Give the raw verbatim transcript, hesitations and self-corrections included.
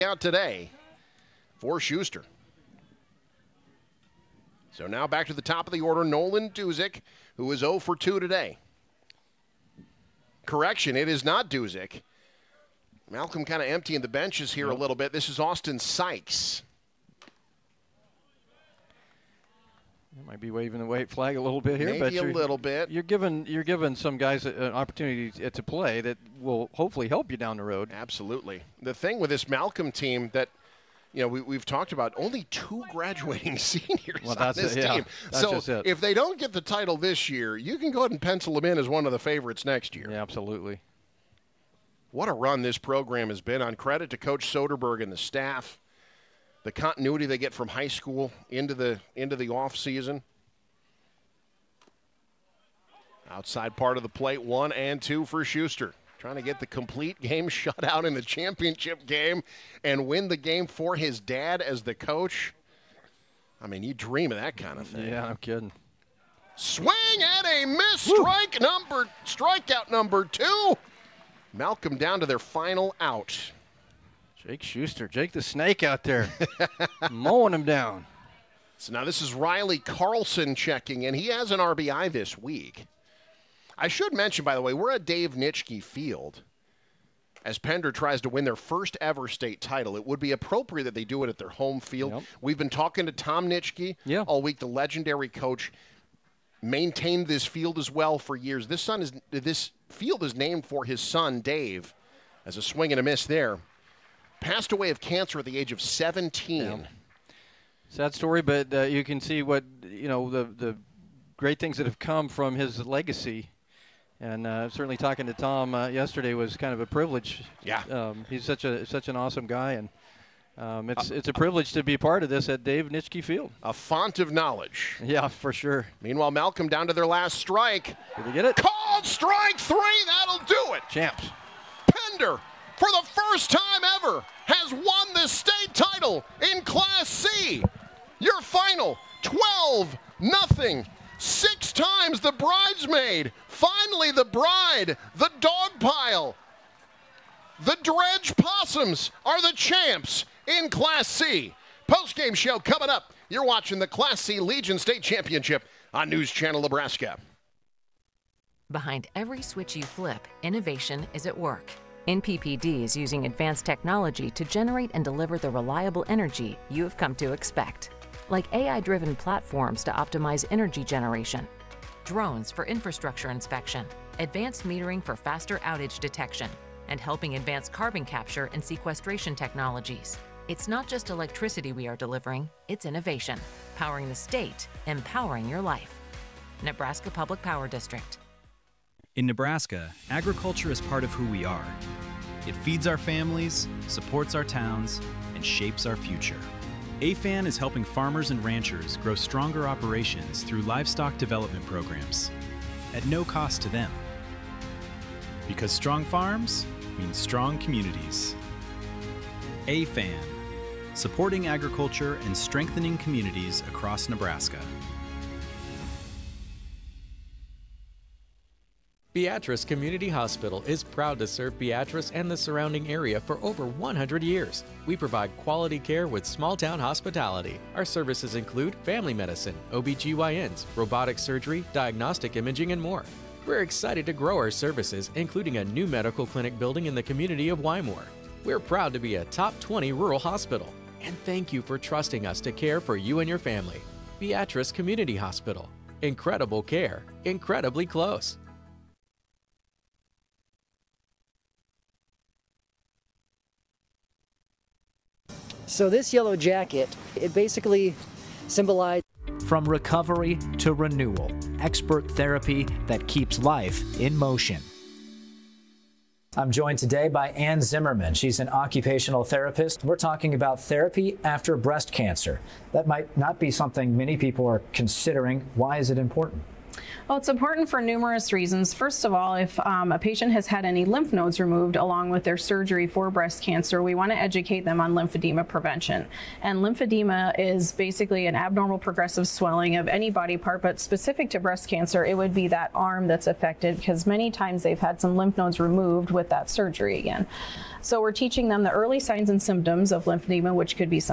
out today for Schuster. So now back to the top of the order, Nolan Duzick, who is zero for two today. Correction, it is not Duzick. Malcolm kind of emptying the benches here a little bit. This is Austin Sykes. You might be waving the white flag a little bit here, Maybe but a you're, little bit. You're giving you're giving some guys an opportunity to play that will hopefully help you down the road. Absolutely. The thing with this Malcolm team that, you know, we, we've talked about only two graduating seniors well, on this it, yeah. team. That's so just it. if they don't get the title this year, you can go ahead and pencil them in as one of the favorites next year. Yeah, absolutely. What a run this program has been. On credit to Coach Soderberg and the staff, the continuity they get from high school into the into the off season. Outside part of the plate, one and two for Schuster. Trying to get the complete game shutout in the championship game and win the game for his dad as the coach. I mean, you dream of that kind of thing. Yeah, no kidding. Swing and a miss. Strike number, strikeout number two. Malcolm down to their final out. Jake Schuster, Jake the Snake out there, mowing him down. So now this is Riley Carlson checking in. He has an R B I this week. I should mention, by the way, we're at Dave Nitschke Field as Pender tries to win their first ever state title. It would be appropriate that they do it at their home field. Yep. We've been talking to Tom Nitschke yeah. all week, the legendary coach. Maintained this field as well for years. This son is this field is named for his son, Dave, as a swing and a miss there. Passed away of cancer at the age of seventeen. Yeah. Sad story, but uh, you can see what, you know, the, the great things that have come from his legacy. And uh, certainly talking to Tom uh, yesterday was kind of a privilege. Yeah. Um, he's such a such an awesome guy, and um, it's uh, it's a privilege to be part of this at Dave Nitschke Field. A font of knowledge. Yeah, for sure. Meanwhile, Malcolm down to their last strike. Did he get it? Called strike three. That'll do it. Champs. Pender, for the first time ever, has won the state title in Class C. Your final, twelve nothing. Six times the bridesmaid. Finally the bride. The dog pile. The Dredge Possums are the champs in Class C. Post-game show coming up. You're watching the Class C Legion State Championship on News Channel Nebraska. Behind every switch you flip, innovation is at work. N P P D is using advanced technology to generate and deliver the reliable energy you have come to expect. Like A I-driven platforms to optimize energy generation, drones for infrastructure inspection, advanced metering for faster outage detection, and helping advance carbon capture and sequestration technologies. It's not just electricity we are delivering, it's innovation, powering the state, empowering your life. Nebraska Public Power District. In Nebraska, agriculture is part of who we are. It feeds our families, supports our towns, and shapes our future. A F A N is helping farmers and ranchers grow stronger operations through livestock development programs at no cost to them. Because strong farms means strong communities. A F A N, supporting agriculture and strengthening communities across Nebraska. Beatrice Community Hospital is proud to serve Beatrice and the surrounding area for over one hundred years. We provide quality care with small-town hospitality. Our services include family medicine, O B G Y Ns, robotic surgery, diagnostic imaging, and more. We're excited to grow our services, including a new medical clinic building in the community of Wymore. We're proud to be a top twenty rural hospital. And thank you for trusting us to care for you and your family. Beatrice Community Hospital. Incredible care, incredibly close. So this yellow jacket, it basically symbolized from recovery to renewal, expert therapy that keeps life in motion. I'm joined today by Ann Zimmerman. She's an occupational therapist. We're talking about therapy after breast cancer. That might not be something many people are considering. Why is it important? Well, it's important for numerous reasons. First of all, if um, a patient has had any lymph nodes removed along with their surgery for breast cancer, we want to educate them on lymphedema prevention. And lymphedema is basically an abnormal progressive swelling of any body part, but specific to breast cancer, it would be that arm that's affected because many times they've had some lymph nodes removed with that surgery again. So we're teaching them the early signs and symptoms of lymphedema, which could be some